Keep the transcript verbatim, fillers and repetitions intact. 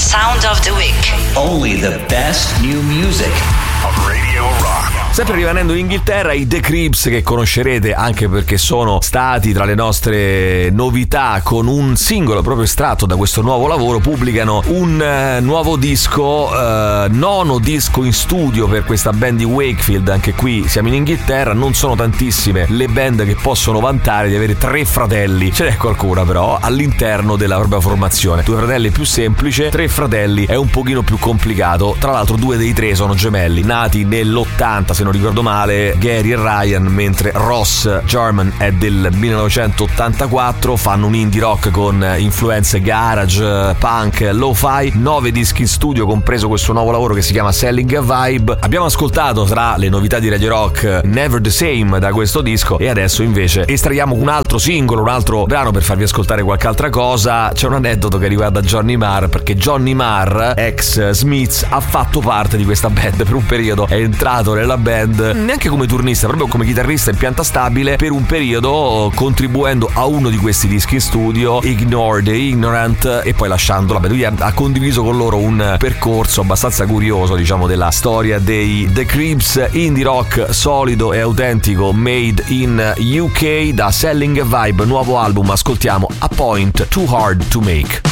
Sound of the Week. Only the best new music on Radio Rock. Sempre rimanendo in Inghilterra, i The Creeps, che conoscerete anche perché sono stati tra le nostre novità con un singolo proprio estratto da questo nuovo lavoro, pubblicano un uh, nuovo disco, uh, nono disco in studio per questa band di Wakefield. Anche qui siamo in Inghilterra, non sono tantissime le band che possono vantare di avere tre fratelli, ce n'è qualcuna però all'interno della propria formazione. Due fratelli è più semplice, tre fratelli è un pochino più complicato. Tra l'altro due dei tre sono gemelli, nati nell'ottanta se non ricordo male, Gary e Ryan, mentre Ross Jarman è del millenovecentottantaquattro. Fanno un indie rock con influenze garage, punk, lo-fi. Nove dischi in studio, compreso questo nuovo lavoro che si chiama Selling a Vibe. Abbiamo ascoltato tra le novità di Radio Rock Never the Same da questo disco, e adesso invece estraiamo un altro singolo, un altro brano per farvi ascoltare qualche altra cosa. C'è un aneddoto che riguarda Johnny Marr, perché Johnny Marr, ex Smiths, ha fatto parte di questa band per un periodo, è entrato nella band neanche come turnista, proprio come chitarrista in pianta stabile per un periodo, contribuendo a uno di questi dischi in studio, Ignore the Ignorant, e poi lasciando la band. Lui ha condiviso con loro un percorso abbastanza curioso, diciamo, della storia dei The Creeps. Indie rock solido e autentico, made in U K, da Selling a Vibe, nuovo album. Ascoltiamo A Point Too Hard to Make.